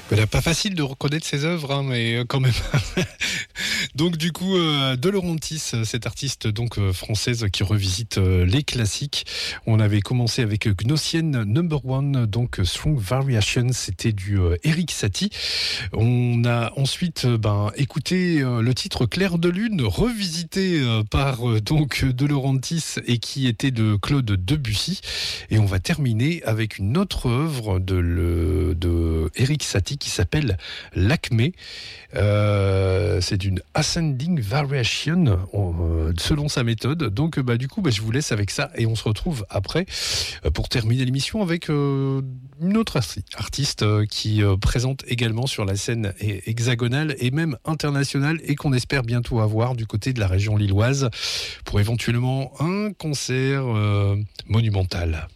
Voilà, pas facile de reconnaître ses œuvres, hein, mais quand même. Donc du coup, De Laurentiis, cette artiste donc française qui revisite les classiques. On avait commencé avec Gnossienne Number One, donc Strong Variation, c'était du Erik Satie. On a ensuite écouté le titre Clair de Lune, revisité par donc De Laurentiis et qui était de Claude Debussy. Et on va terminer avec une autre œuvre de Erik Satie qui s'appelle L'Acmé. C'est d'une Ascending Variation selon sa méthode. Donc du coup je vous laisse avec ça et on se retrouve après pour terminer l'émission avec une autre artiste qui présente également sur la scène hexagonale et même internationale et qu'on espère bientôt avoir du côté de la région lilloise pour éventuellement un concert monumental.